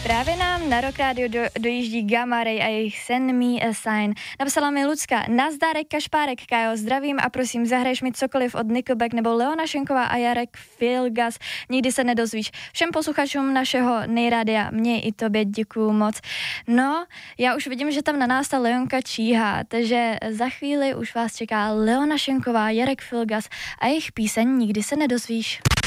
Právě nám na Rock Radio dojíždí Gamma Ray a jejich Send Me a Sign. Napsala mi Lucka: Nazdárek, Kašpárek, Kájo, zdravím a prosím, zahraješ mi cokoliv od Nickelback nebo Leona Schenková a Jarek Filgas, nikdy se nedozvíš. Všem posluchačům našeho nejrádia, mě i tobě děkuju moc. No, já už vidím, že tam na nás ta Leonka číhá, takže za chvíli už vás čeká Leona Schenková, Jarek Filgas a jejich píseň Nikdy se nedozvíš.